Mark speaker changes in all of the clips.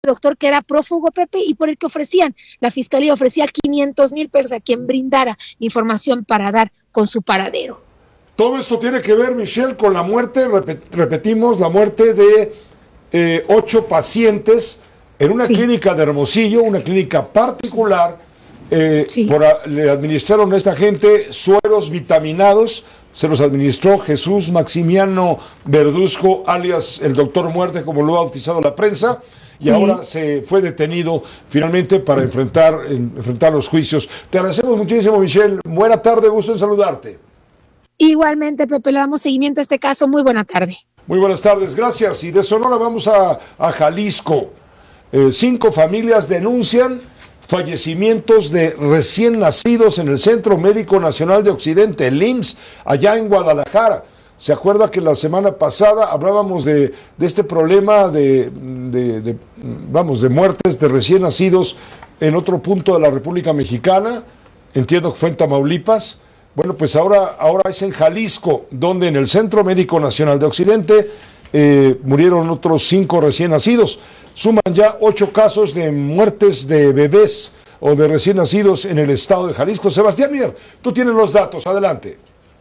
Speaker 1: doctor que era prófugo, Pepe, y por el que la fiscalía ofrecía 500,000 pesos a quien brindara información para dar con su paradero.
Speaker 2: Todo esto tiene que ver, Michelle, con la muerte, repetimos, la muerte de 8 pacientes en una clínica de Hermosillo, una clínica particular. Le administraron a esta gente sueros vitaminados. Se los administró Jesús Maximiano Verduzco, alias el Doctor Muerte, como lo ha bautizado la prensa, y ahora se fue detenido finalmente para enfrentar los juicios. Te agradecemos muchísimo, Michelle. Buena tarde, gusto en saludarte.
Speaker 1: Igualmente, Pepe, le damos seguimiento a este caso. Muy buena tarde.
Speaker 2: Muy buenas tardes, gracias. Y de Sonora vamos a Jalisco. 5 familias denuncian fallecimientos de recién nacidos en el Centro Médico Nacional de Occidente, el IMSS, allá en Guadalajara. ¿Se acuerda que la semana pasada hablábamos de este problema de muertes de recién nacidos en otro punto de la República Mexicana? Entiendo que fue en Tamaulipas. Bueno, pues ahora es en Jalisco, donde en el Centro Médico Nacional de Occidente murieron otros 5 recién nacidos. Suman ya 8 casos de muertes de bebés o de recién nacidos en el estado de Jalisco. Sebastián Mier, tú tienes los datos, adelante.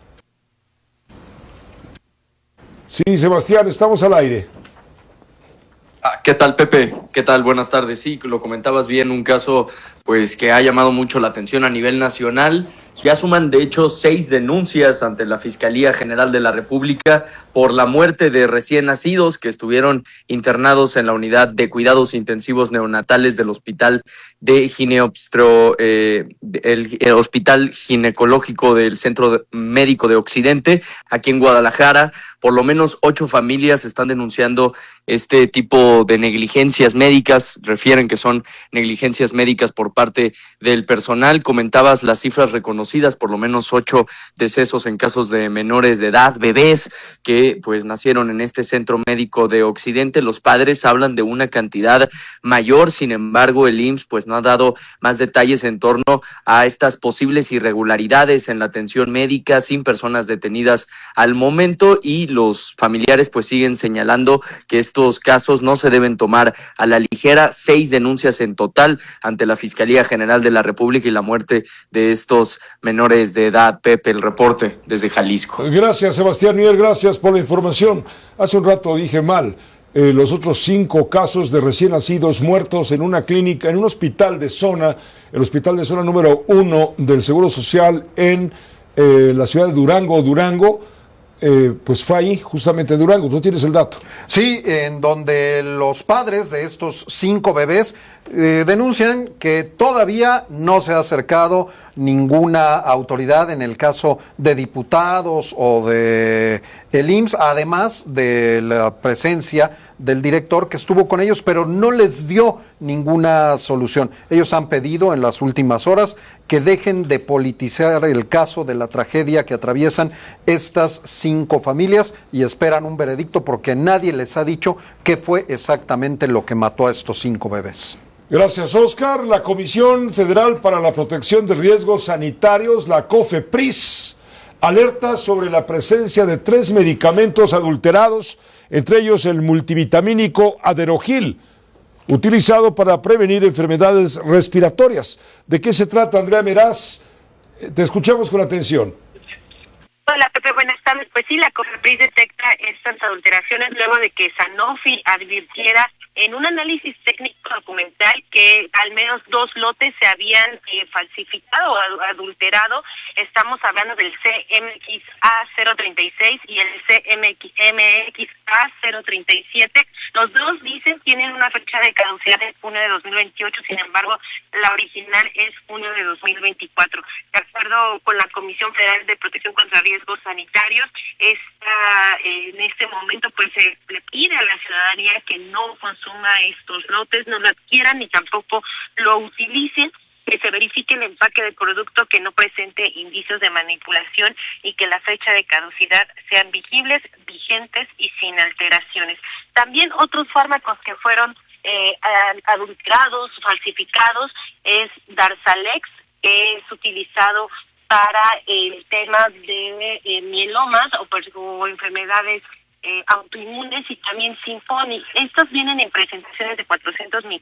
Speaker 2: Sí, Sebastián, estamos al aire.
Speaker 3: ¿Qué tal, Pepe? ¿Qué tal? Buenas tardes. Sí, lo comentabas bien, un caso pues que ha llamado mucho la atención a nivel nacional. Ya suman, de hecho, 6 denuncias ante la Fiscalía General de la República por la muerte de recién nacidos que estuvieron internados en la unidad de cuidados intensivos neonatales del Hospital de el Hospital Ginecológico del Centro Médico de Occidente, aquí en Guadalajara. Por lo menos 8 familias están denunciando este tipo de negligencias médicas. Refieren que son negligencias médicas por parte del personal. Comentabas las cifras reconocidas, por lo menos 8 decesos en casos de menores de edad, bebés que pues nacieron en este Centro Médico de Occidente. Los padres hablan de una cantidad mayor, sin embargo el IMSS pues no ha dado más detalles en torno a estas posibles irregularidades en la atención médica, sin personas detenidas al momento, y los familiares pues siguen señalando que estos casos no se deben tomar a la ligera. 6 denuncias en total ante la Fiscalía General de la República y la muerte de estos menores de edad. Pepe, el reporte desde Jalisco.
Speaker 2: Gracias, Sebastián Mier, gracias por la información. Hace un rato dije mal. Los otros 5 casos de recién nacidos muertos en una clínica, en un hospital de zona, el hospital de zona número 1 del Seguro Social en la ciudad de Durango, pues fue ahí, justamente en Durango. ¿Tú tienes el dato?
Speaker 4: Sí, en donde los padres de estos 5 bebés denuncian que todavía no se ha acercado ninguna autoridad en el caso de diputados o de el IMSS, además de la presencia del director que estuvo con ellos, pero no les dio ninguna solución. Ellos han pedido en las últimas horas que dejen de politizar el caso de la tragedia que atraviesan estas 5 familias y esperan un veredicto porque nadie les ha dicho qué fue exactamente lo que mató a estos 5 bebés.
Speaker 2: Gracias, Oscar. La Comisión Federal para la Protección de Riesgos Sanitarios, la COFEPRIS, alerta sobre la presencia de 3 medicamentos adulterados, entre ellos el multivitamínico Aderogil, utilizado para prevenir enfermedades respiratorias. ¿De qué se trata, Andrea Meraz? Te escuchamos con atención.
Speaker 5: Hola, Pepe, buenas tardes. Pues sí, la COFEPRIS detecta estas adulteraciones luego de que Sanofi advirtiera en un análisis técnico documental que al menos 2 lotes se habían falsificado o adulterado. Estamos hablando del CMXA036 y el CMXA037. Los dos tienen una fecha de caducidad de junio de 2028, sin embargo, la original es junio de 2024. De acuerdo con la Comisión Federal de Protección contra Riesgos Sanitarios, en este momento pues se le pide a la ciudadanía que no consuma estos lotes, no lo adquieran ni tampoco lo utilicen, que se verifique el empaque del producto, que no presente indicios de manipulación y que la fecha de caducidad sean vigentes y sin alteraciones. También otros fármacos que fueron adulterados, falsificados, es Darzalex, que es utilizado para el tema de mielomas o enfermedades autoinmunes y también Symphony. Estos vienen en presentaciones de 400